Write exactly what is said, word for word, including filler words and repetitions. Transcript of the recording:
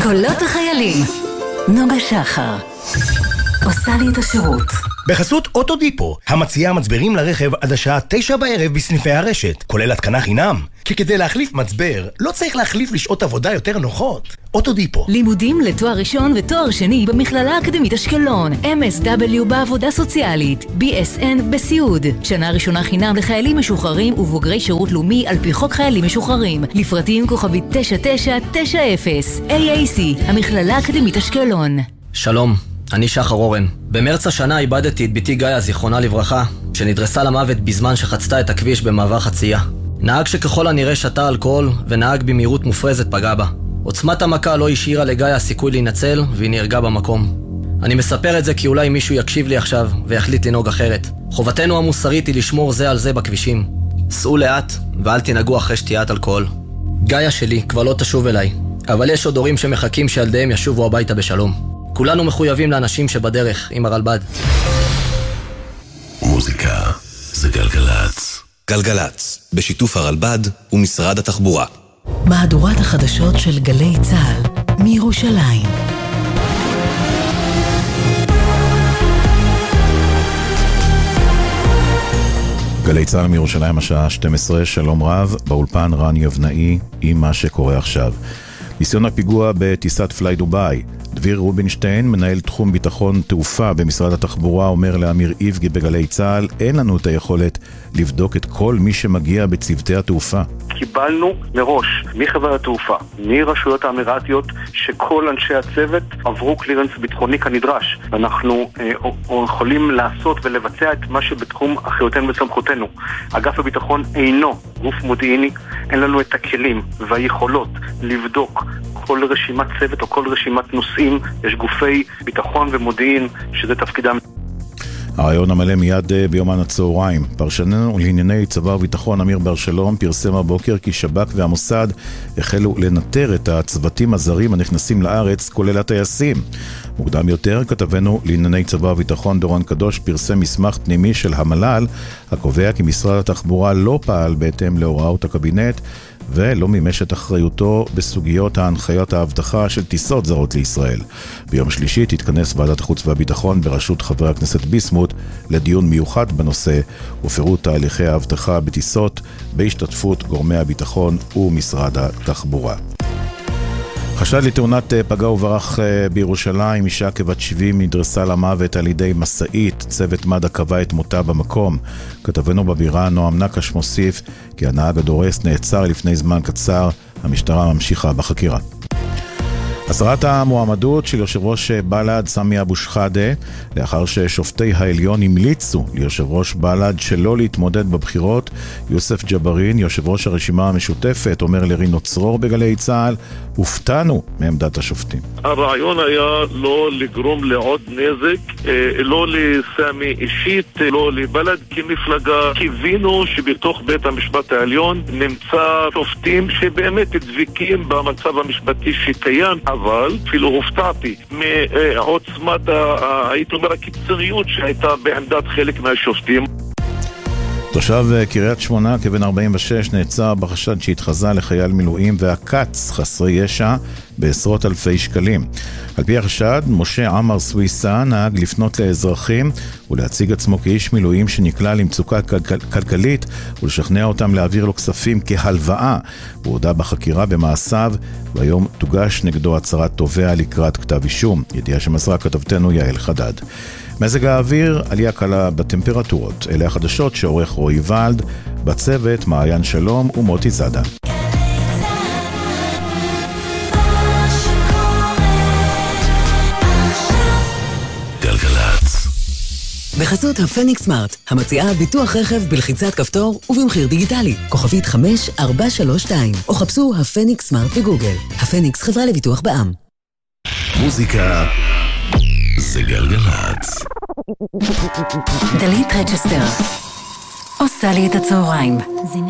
קולות החיילים. נוגה שחר עושה לי את השירות. בחסות אוטודיפו, המציעה מצברים לרכב עד השעה תשע בערב בסניפי הרשת, כולל התקנה חינם. כי כדי להחליף מצבר, לא צריך להחליף לשעות עבודה יותר נוחות. אוטודיפו. לימודים לתואר ראשון ותואר שני במכללה האקדמית אשקלון, אם אס דאבליו בעבודה סוציאלית, בי אס אן בסיעוד. שנה ראשונה חינם לחיילים משוחררים ובוגרי שירות לאומי על פי חוק חיילים משוחררים. לפרטים כוכבית תשע תשע תשע אפס. איי איי סי, המכללה האקדמית אשקלון. שלום. אני שחר אורן. במרץ השנה איבדתי את ביתי גאיה, זיכרונה לברכה, שנדרסה למוות בזמן שחצתה את הכביש במעבר חצייה. נהג שככל הנראה שתה אלכוהול ונהג במהירות מופרזת פגע בה. עוצמת המכה לא השאירה לגאיה סיכוי להינצל והיא נהרגה במקום. אני מספר את זה כי אולי מישהו יקשיב לי עכשיו ויחליט לנהוג אחרת. חובתנו המוסרית היא לשמור זה על זה בכבישים. סעו לאט ואל תנהגו אחרי שתיית אלכוהול. גאיה שלי כבר לא תשוב אליי, אבל יש עוד הורים שמחכים שילדיהם ישובו הביתה בשלום. כולנו מחויבים לאנשים שבדרך עם הרלב"ד. מוזיקה זה גלגלץ. גלגלץ, בשיתוף הרלב"ד ומשרד התחבורה. מהדורת החדשות של גלי צהל מירושלים. גלי צהל מירושלים, השעה שתים עשרה, שלום רב, באולפן רן יבנאי עם מה שקורה עכשיו. ניסיון הפיגוע בטיסת פליי דוביי. דביר רובינשטיין, מנהל תחום ביטחון תעופה במשרד התחבורה, אומר לאמיר איבגי בגלי צהל, אין לנו את היכולת לבדוק את כל מי שמגיע בצוותי התעופה. קיבלנו מראש מחבר התעופה, מרשויות האמירתיות, שכל אנשי הצוות עברו קלירנס ביטחוני כנדרש. אנחנו אה, יכולים לעשות ולבצע את מה שבתחום אחריותנו וסמכותנו. אגף הביטחון אינו גוף מודיעיני, אין לנו את הכלים והיכולות לבדוק כל רשימת צוות או כל רשימת נושאים. יש גופי ביטחון ומודיעין שזה תפקידם. הרעיון המלא מיד ביומן הצהריים. פרשננו לענייני צבא וביטחון אמיר בר שלום פרסם הבוקר כי שב"כ והמוסד החלו לנטר את הצוותים הזרים הנכנסים לארץ, כולל הטייסים. מוקדם יותר כתבנו לענייני צבא וביטחון דורון קדוש פרסם מסמך פנימי של המל"ל הקובע כי משרד התחבורה לא פעל בהתאם להוראות הקבינט ולא מימש את אחריותו בסוגיות ההנחיות האבטחה של טיסות זרות לישראל. ביום שלישי תתכנס ועדת החוץ והביטחון בראשות חבר הכנסת ביסמוט לדיון מיוחד בנושא ופירוט תהליכי האבטחה בטיסות בהשתתפות גורמי הביטחון ומשרד התחבורה. חשד לתאונת פגע וברח בירושלים, אישה כבת שבעים נדרסה למוות על ידי מסעית, צוות מד"א קבע את מותה במקום. כתבנו בבירה נועם נקש מוסיף כי הנהג הדורס נעצר לפני זמן קצר, המשטרה ממשיכה בחקירה. הסרת המועמדות של יושב ראש בל"ד סמי אבו שחאדה, לאחר ששופטי העליון המליצו ליושב ראש בל"ד שלא להתמודד בבחירות, יוסף ג'ברין, יושב ראש הרשימה המשותפת, אומר לרינו צרור בגלי צהל, הופתענו מעמדת השופטים. הרעיון היה לא לגרום לעוד נזק, לא לסמי אישית, לא לבל"ד כמפלגה. קיווינו שבתוך בית המשפט העליון נמצא שופטים שבאמת דבקים במצב המשפטי שקיים, אבל אפילו הופתעתי מעוצמת, הייתי אומר, הקיצוניות שהייתה בעמדת חלק מהשופטים. תושב קריית שמונה כבן ארבעים ושש נעצר בחשד שהתחזה לחייל מילואים והקץ חסרי ישע בעשרות אלפי שקלים. על פי החשד, משה עמר סוויסה נהג לפנות לאזרחים ולהציג עצמו כאיש מילואים שנקלע למצוקה כלכלית ולשכנע אותם להעביר לו כספים כהלוואה. הוא הודע בחקירה במעשיו והיום תוגש נגדו הצהרת תובע לקראת כתב אישום. ידיעה שמסרה כתבתנו יעל חדד. מזג האוויר, עלייה קלה בטמפרטורות. אלה החדשות שעורך רועי ולד, בצוות מעיין שלום ומוטי זאדה. גלגלץ. בחסות הפניקס סמארט, המציעה ביטוח רכב בלחיצת כפתור ובמחיר דיגיטלי. כוכבית חמש ארבע שלוש שתיים, או חפשו הפניקס סמארט בגוגל. הפניקס חברה לביטוח בע"מ. מוזיקה זה גלגלץ. דלית רצ'סטר עושה לי את הצהריים.